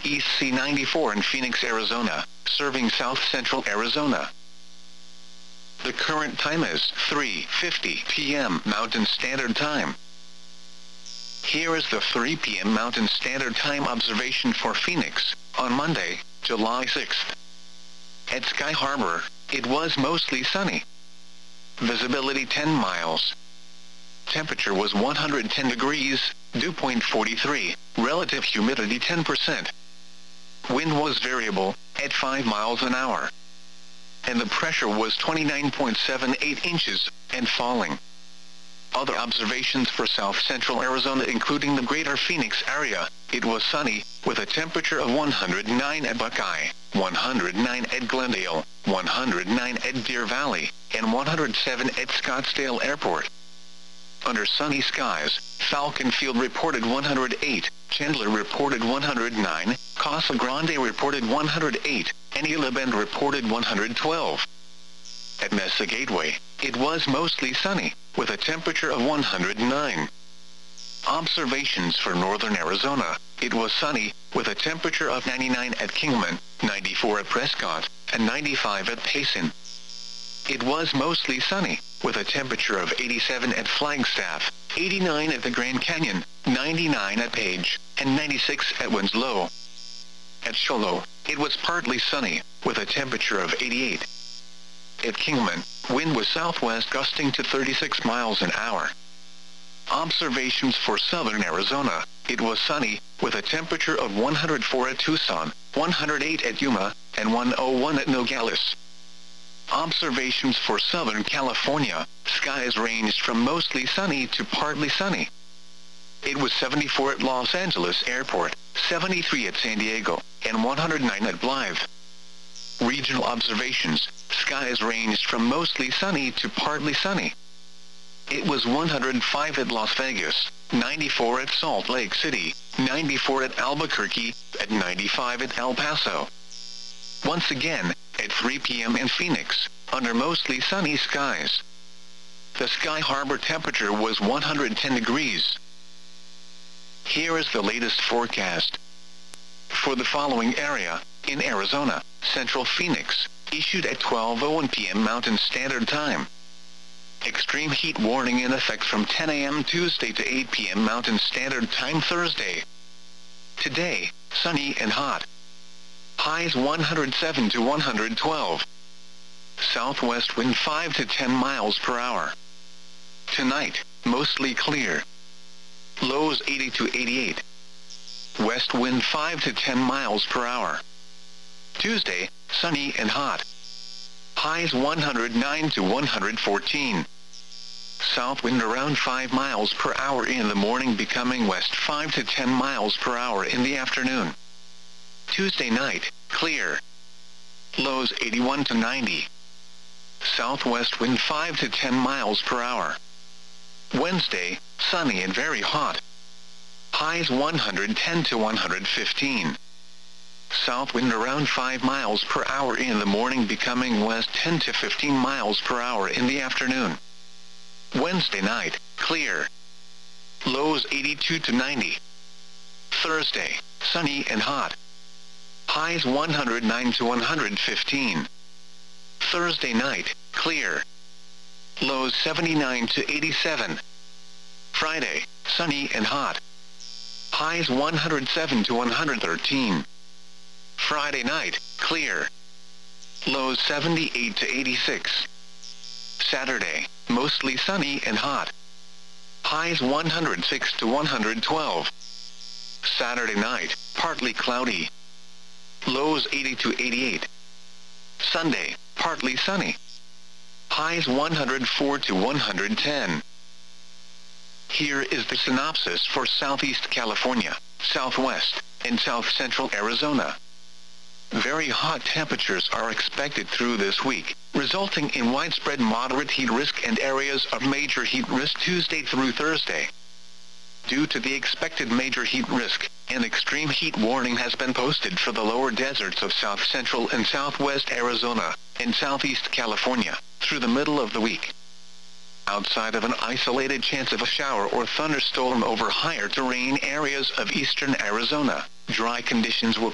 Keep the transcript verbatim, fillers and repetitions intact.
East C ninety-four in Phoenix, Arizona, serving south-central Arizona. The current time is three fifty p m Mountain Standard Time. Here is the three p m Mountain Standard Time observation for Phoenix, on Monday, July sixth. At Sky Harbor, it was mostly sunny. Visibility ten miles. Temperature was one hundred ten degrees, dew point forty-three, relative humidity ten percent. Wind was variable, at five miles an hour. And the pressure was twenty-nine point seven eight inches, and falling. Other observations for south-central Arizona including the greater Phoenix area, it was sunny, with a temperature of one hundred nine at Buckeye, one hundred nine at Glendale, one hundred nine at Deer Valley, and one hundred seven at Scottsdale Airport. Under sunny skies, Falcon Field reported one hundred eight, Chandler reported one hundred nine, Casa Grande reported one hundred eight, and Isla Bend reported one hundred twelve. At Mesa Gateway, it was mostly sunny, with a temperature of one hundred nine. Observations for northern Arizona, it was sunny, with a temperature of ninety-nine at Kingman, ninety-four at Prescott, and ninety-five at Payson. It was mostly sunny, with a temperature of eighty-seven at Flagstaff, eighty-nine at the Grand Canyon, ninety-nine at Page, and ninety-six at Winslow. At Shoalo, it was partly sunny, with a temperature of eighty-eight. At Kingman, wind was southwest gusting to thirty-six miles an hour. Observations for southern Arizona, it was sunny, with a temperature of one hundred four at Tucson, one hundred eight at Yuma, and one hundred one at Nogales. Observations for Southern California, skies ranged from mostly sunny to partly sunny. It was seventy-four at Los Angeles Airport, seventy-three at San Diego, and one hundred nine at Blythe. Regional observations, skies ranged from mostly sunny to partly sunny. It was one hundred five at Las Vegas, ninety-four at Salt Lake City, ninety-four at Albuquerque, and ninety-five at El Paso. Once again, at three p m in Phoenix, under mostly sunny skies. The Sky Harbor temperature was one hundred ten degrees. Here is the latest forecast. For the following area, in Arizona, Central Phoenix, issued at twelve oh one p m Mountain Standard Time. Extreme heat warning in effect from ten a m Tuesday to eight p m Mountain Standard Time Thursday. Today, sunny and hot. Highs one hundred seven to one hundred twelve. Southwest wind five to ten miles per hour. Tonight, mostly clear. Lows eighty to eighty-eight. West wind five to ten miles per hour. Tuesday, sunny and hot. Highs one hundred nine to one hundred fourteen. South wind around five miles per hour in the morning, becoming west five to ten miles per hour in the afternoon. Tuesday night, clear. Lows eighty-one to ninety. Southwest wind five to ten miles per hour. Wednesday, sunny and very hot. Highs one hundred ten to one hundred fifteen. South wind around five miles per hour in the morning, becoming west ten to fifteen miles per hour in the afternoon. Wednesday night, clear. Lows eighty-two to ninety. Thursday, sunny and hot. Highs one hundred nine to one hundred fifteen. Thursday night, clear. Lows seventy-nine to eighty-seven. Friday, sunny and hot. Highs one hundred seven to one hundred thirteen. Friday night, clear. Lows seventy-eight to eighty-six. Saturday, mostly sunny and hot. Highs one hundred six to one hundred twelve. Saturday night, partly cloudy. Lows eighty to eighty-eight. Sunday, partly sunny. Highs one hundred four to one hundred ten. Here is the synopsis for Southeast California, Southwest, and South Central Arizona. Very hot temperatures are expected through this week, resulting in widespread moderate heat risk and areas of major heat risk Tuesday through Thursday. Due to the expected major heat risk, an extreme heat warning has been posted for the lower deserts of South Central and Southwest Arizona, and Southeast California, through the middle of the week. Outside of an isolated chance of a shower or thunderstorm over higher terrain areas of eastern Arizona, dry conditions will